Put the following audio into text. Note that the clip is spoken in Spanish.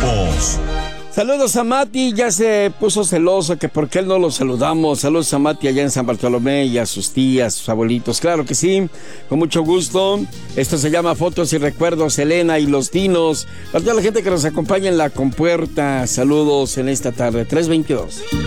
horóscopos. Saludos a Mati, ya se puso celoso que por qué no lo saludamos. Saludos a Mati allá en San Bartolomé y a sus tías, sus abuelitos. Claro que sí, con mucho gusto. Esto se llama Fotos y Recuerdos, Elena y los Dinos. Para toda la gente que nos acompaña en la compuerta, saludos en esta tarde, 3:22.